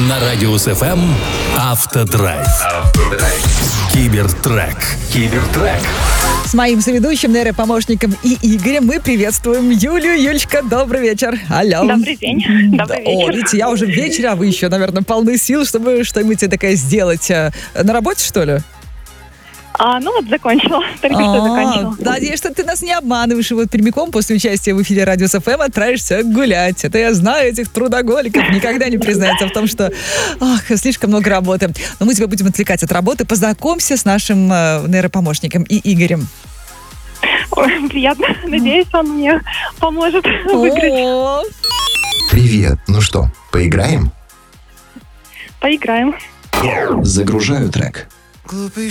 На Радиус ФМ Автодрайв. Кибертрек. С моим соведущим, нейропомощником и Игорем мы приветствуем Юлю. Юлечка, добрый вечер. Алло. Добрый день. Добрый вечер. О, видите, я уже в вечере, а вы еще, наверное, полны сил, чтобы что-нибудь такое сделать. На работе, что ли? Закончила. Только что закончила. Надеюсь, что ты нас не обманываешь, и вот прямиком после участия в эфире Радиус ФМ отправишься гулять. Это я знаю этих трудоголиков, никогда не признаются в том, что слишком много работы. Но мы тебя будем отвлекать от работы. Познакомься с нашим нейропомощником и Игорем. Ой, приятно. Надеюсь, он мне поможет выиграть. Привет. Ну что, поиграем? Поиграем. Загружаю трек. Глупый